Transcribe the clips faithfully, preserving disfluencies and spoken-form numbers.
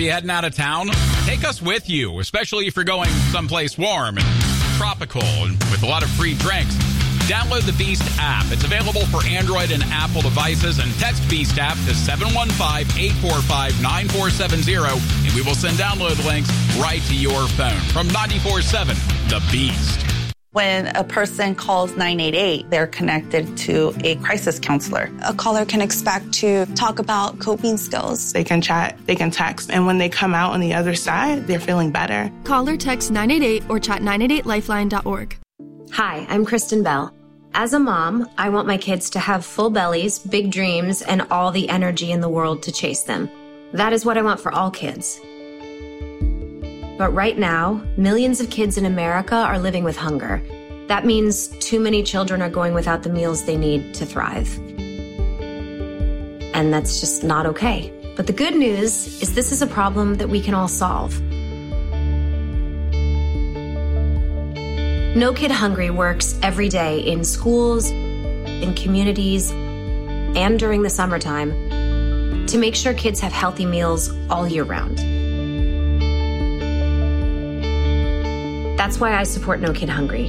you heading out of town? Take us with you, especially if you're going someplace warm and tropical and with a lot of free drinks. Download the Beast app. It's available for Android and Apple devices, and text Beast app to seven one five, eight four five, nine four seven zero, and we will send download links right to your phone. From ninety-four point seven, The Beast. When a person calls nine eight eight, they're connected to a crisis counselor. A caller can expect to talk about coping skills. They can chat, they can text, and when they come out on the other side, they're feeling better. Call or text nine eight eight or chat nine eight eight lifeline dot org. Hi, I'm Kristen Bell. As a mom, I want my kids to have full bellies, big dreams, and all the energy in the world to chase them. That is what I want for all kids. But right now, millions of kids in America are living with hunger. That means too many children are going without the meals they need to thrive. And that's just not okay. But the good news is this is a problem that we can all solve. No Kid Hungry works every day in schools, in communities, and during the summertime to make sure kids have healthy meals all year round. That's why I support No Kid Hungry.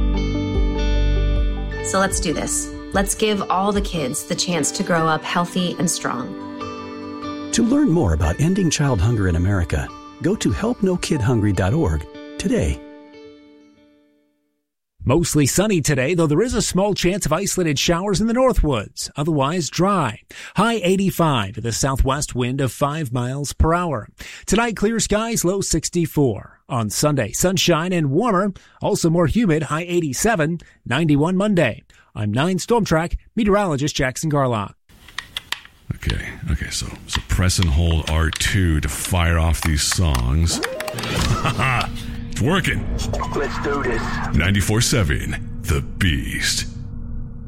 So let's do this. Let's give all the kids the chance to grow up healthy and strong. To learn more about ending child hunger in America, go to help no kid hungry dot org today. Mostly sunny today, though there is a small chance of isolated showers in the Northwoods. Otherwise dry. High eighty-five with a southwest wind of five miles per hour. Tonight, clear skies, low sixty-four. On Sunday, sunshine and warmer. Also more humid, high eighty-seven. ninety-one Monday. I'm nine Storm Track meteorologist Jackson Garlock. Okay, okay, so, so press and hold R two to fire off these songs. It's working. Let's do this. ninety-four point seven, The Beast.